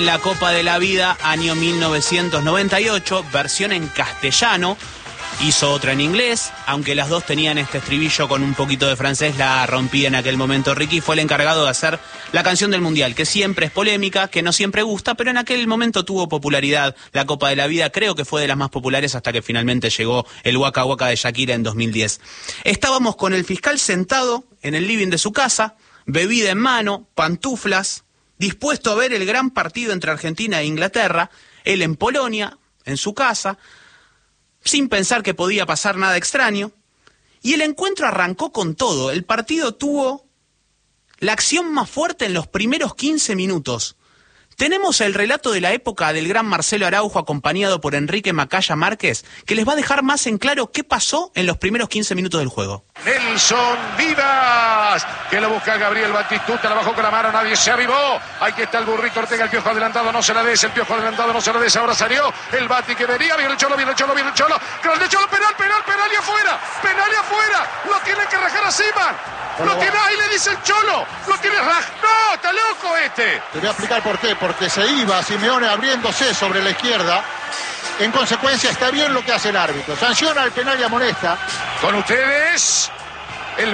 La Copa de la Vida, año 1998, versión en castellano. Hizo otra en inglés, aunque las dos tenían este estribillo con un poquito de francés, la rompí en aquel momento. Ricky fue el encargado de hacer la canción del Mundial, que siempre es polémica, que no siempre gusta, pero en aquel momento tuvo popularidad. La Copa de la Vida creo que fue de las más populares hasta que finalmente llegó el Waka Waka de Shakira en 2010. Estábamos con el fiscal sentado en el living de su casa, bebida en mano, pantuflas, dispuesto a ver el gran partido entre Argentina e Inglaterra, él en Polonia, en su casa, sin pensar que podía pasar nada extraño, y el encuentro arrancó con todo. El partido tuvo la acción más fuerte en los primeros 15 minutos. Tenemos el relato de la época del gran Marcelo Araujo acompañado por Enrique Macaya Márquez, que les va a dejar más en claro qué pasó en los primeros 15 minutos del juego. Nelson Vivas, que lo busca Gabriel Batistuta, la bajó con la mano, nadie se avivó. Aquí está el burrito Ortega, el Piojo adelantado, no se la des, el Piojo adelantado, no se la des, ahora salió el Bati que venía, viene el Cholo, viene el Cholo, viene el Cholo, gol de Cholo, penal y afuera, lo tiene que rajar a Siman, lo tiene ahí, le dice el Cholo, lo tiene no, está loco este. Te voy a explicar por qué, porque se iba Simeone abriéndose sobre la izquierda. En consecuencia está bien lo que hace el árbitro, sanciona el penal y amonesta. Con ustedes,